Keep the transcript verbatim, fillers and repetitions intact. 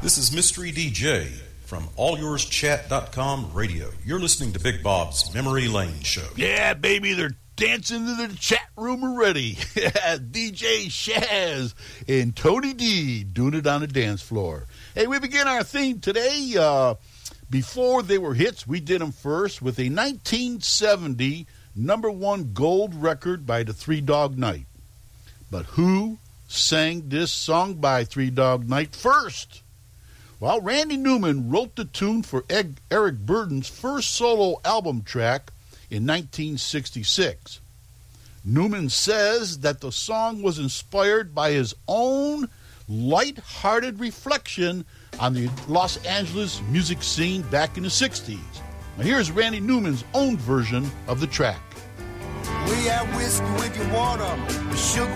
This is Mystery D J from all yours chat dot com radio. You're listening to Big Bob's Memory Lane Show. Yeah, baby, they're dancing in the chat room already. D J Shaz and Tony D doing it on the dance floor. Hey, we begin our theme today. Uh, before they were hits, we did them first with a nineteen seventy number one gold record by the Three Dog Night. But who sang this song by Three Dog Night first? Well, Randy Newman wrote the tune for Ed, Eric Burdon's first solo album track in nineteen sixty-six. Newman says that the song was inspired by his own light-hearted reflection on the Los Angeles music scene back in the sixties. Now here's Randy Newman's own version of the track. We have whiskey with your water, sugar